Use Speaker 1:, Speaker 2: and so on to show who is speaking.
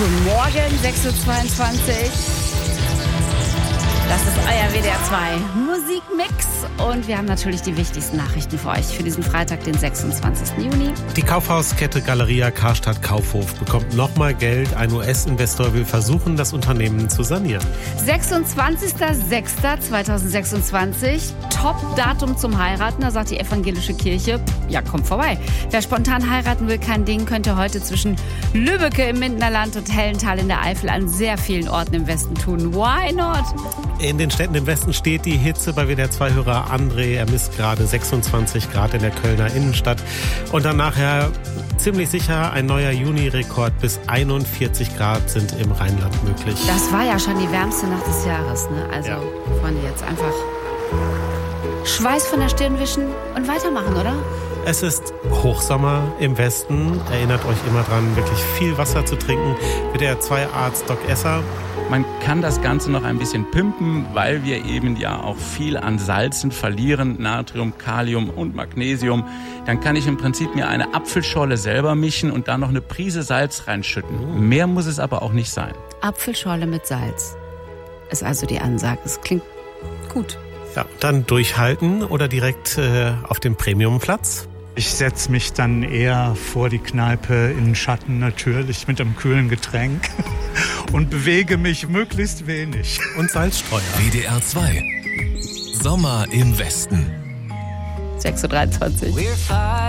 Speaker 1: Guten Morgen, 6.22 Uhr. Das ist euer WDR 2 Musikmix und wir haben natürlich die wichtigsten Nachrichten für euch für diesen Freitag, den 26. Juni.
Speaker 2: Die Kaufhauskette Galeria Karstadt Kaufhof bekommt nochmal Geld. Ein US-Investor will versuchen, das Unternehmen zu sanieren.
Speaker 1: 26.06.2026, Top-Datum zum Heiraten. Da sagt die evangelische Kirche, ja, kommt vorbei. Wer spontan heiraten will, kein Ding, könnte heute zwischen Lübbecke im Mindener Land und Hellental in der Eifel an sehr vielen Orten im Westen tun. Why not?
Speaker 2: In den Städten im Westen steht die Hitze bei WDR 2-Hörer André. Er misst gerade 26 Grad in der Kölner Innenstadt. Und dann nachher ziemlich sicher ein neuer Juni-Rekord. Bis 41 Grad sind im Rheinland möglich.
Speaker 1: Das war ja schon die wärmste Nacht des Jahres, ne? Also,
Speaker 2: ja.
Speaker 1: Freunde, jetzt einfach Schweiß von der Stirn wischen und weitermachen, oder?
Speaker 2: Es ist Hochsommer im Westen. Erinnert euch immer dran, wirklich viel Wasser zu trinken. WDR 2-Arzt Doc Esser.
Speaker 3: Man kann das Ganze noch ein bisschen pimpen, weil wir eben ja auch viel an Salzen verlieren, Natrium, Kalium und Magnesium. Dann kann ich im Prinzip mir eine Apfelschorle selber mischen und da noch eine Prise Salz reinschütten. Mehr muss es aber auch nicht sein.
Speaker 1: Apfelschorle mit Salz ist also die Ansage. Es klingt gut.
Speaker 2: Ja, dann durchhalten oder direkt auf den Premiumplatz.
Speaker 4: Ich setze mich dann eher vor die Kneipe in den Schatten, natürlich mit einem kühlen Getränk und bewege mich möglichst wenig.
Speaker 2: Und Salzstreuer.
Speaker 5: WDR 2. Sommer im Westen.
Speaker 1: 6.23 Uhr.